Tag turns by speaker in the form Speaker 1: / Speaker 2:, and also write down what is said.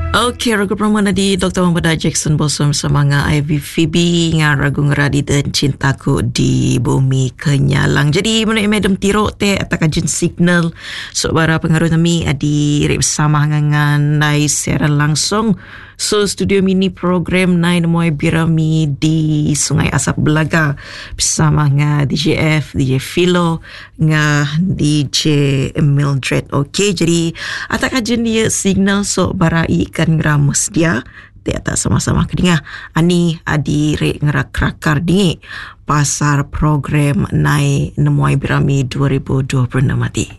Speaker 1: Okey, ragu permana di Dr. Muhammad Jackson Bosom semanga Ivy Phoebe dengan ragu ngeradi dan cintaku di bumi kenyalang. Jadi menurut Madam Tirok teh atas kajian signal sebara pengaruh kami di bersama dengan Nai secara langsung. So studio mini program Nai Nemuai Birami di Sungai Asap Belaga bersama dengan DJ F, DJ Philo dengan DJ Mildred. Okey, jadi atas kajian dia signal sebara ikan ngeramus dia dia tak sama-sama kedingah ani adi rek ngerak rakar dingi pasar program Nai Nemuai Birami 2026 mati.